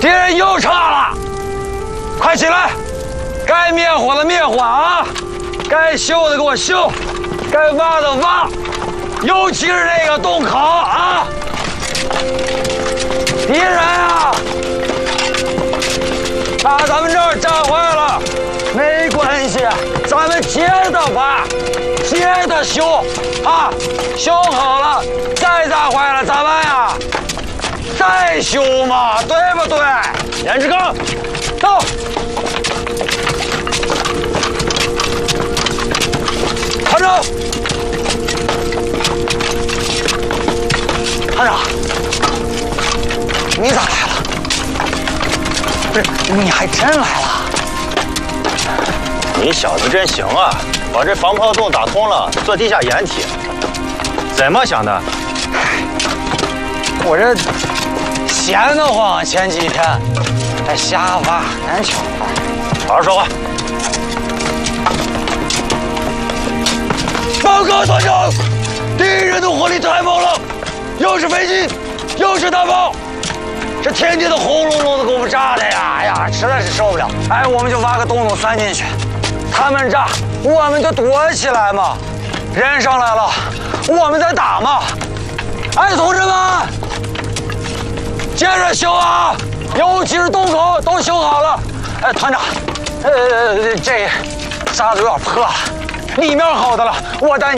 敌人又撤了，快起来！该灭火的灭火啊！该修的给我修，该挖的挖，尤其是这个洞口啊！敌人啊，把咱们这儿炸坏了，没关系，咱们接着挖，接着修啊！修好了再炸坏了，咱们呀再修嘛，对不对？严志刚，到。团长，团长，你咋来了？不是，你还真来了？ 你小子真行啊，把这防炮洞打通了，做地下掩体。怎么想的？ 我这闲得慌，前几天还瞎挖，难巧了。 好好说话。 报告团长，敌人的火力太猛了，又是飞机，又是大炮，这天天的轰隆隆的给我们炸的呀！哎呀，实在是受不了。哎，我们就挖个洞洞钻进去，他们炸，我们就躲起来嘛。人上来了，我们再打嘛。哎，同志们，接着修啊，尤其是洞口都修好了。哎，团长，这沙子有点破了，里面好的了，我带你。